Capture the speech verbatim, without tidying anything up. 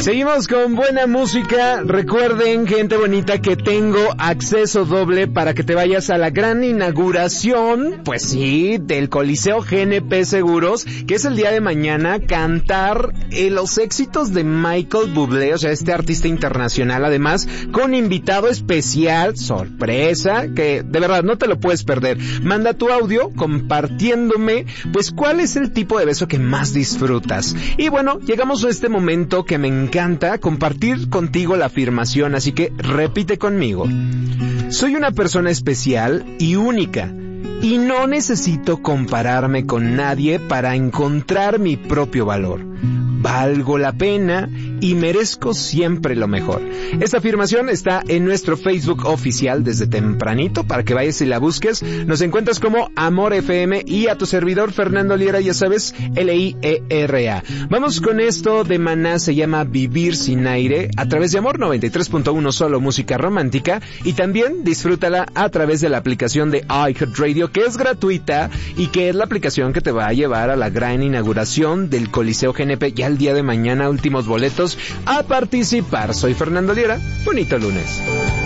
Seguimos con buena música. Recuerden, gente bonita, que tengo acceso doble para que te vayas a la gran inauguración, pues sí, del Coliseo G N P Seguros, que es el día de mañana, cantar eh, los éxitos de Michael Bublé, o sea, este artista internacional, además, con invitado especial, sorpresa, que de verdad no te lo puedes perder. Manda tu audio compartiéndome, pues, cuál es el tipo de beso que más disfrutas. Y bueno, llegamos a este momento que me encanta compartir contigo la afirmación, así que repite conmigo. Soy una persona especial y única, y no necesito compararme con nadie para encontrar mi propio valor. Valgo la pena y merezco siempre lo mejor. Esta afirmación está en nuestro Facebook oficial desde tempranito para que vayas y la busques. Nos encuentras como Amor F M y a tu servidor Fernando Liera, ya sabes, L I E R A. Vamos con esto de Maná, se llama Vivir sin aire, a través de Amor noventa y tres punto uno, solo música romántica, y también disfrútala a través de la aplicación de iHeartRadio, que es gratuita y que es la aplicación que te va a llevar a la gran inauguración del Coliseo G N P ya el día de mañana, últimos boletos a participar. Soy Fernando Liera, bonito lunes.